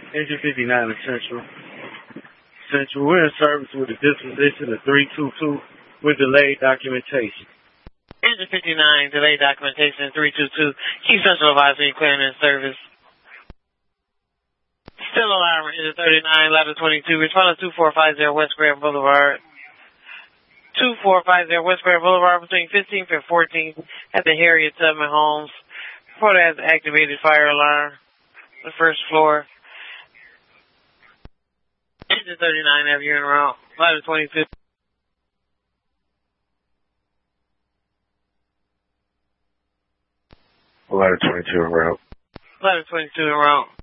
Engine 59 Central. Central, we're in service with a disposition of 322 with delayed documentation. Engine 59, delayed documentation 322. Keep Central advisory clearing in service. Still alarm, engine 39, ladder 22. Respond to 2450 West Grand Boulevard. 2450 West Grand Boulevard between 15th and 14th at the Harriet Tubman Homes. Report has activated fire alarm. The first floor. Engine 39 have you en route. Ladder 22. Ladder 22 en route. Ladder 22 en route.